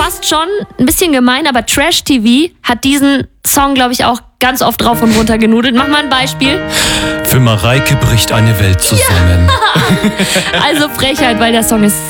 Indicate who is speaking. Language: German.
Speaker 1: fast schon ein bisschen gemein, aber Trash TV hat diesen Song, glaube ich, auch ganz oft drauf und runter genudelt. Mach mal ein Beispiel.
Speaker 2: Für Mareike bricht eine Welt zusammen.
Speaker 1: Also Frechheit, weil der Song ist